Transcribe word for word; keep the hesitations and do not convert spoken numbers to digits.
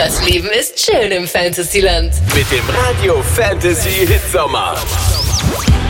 Das Leben ist schön im Fantasyland. Mit dem Radio Fantasy Hitsommer.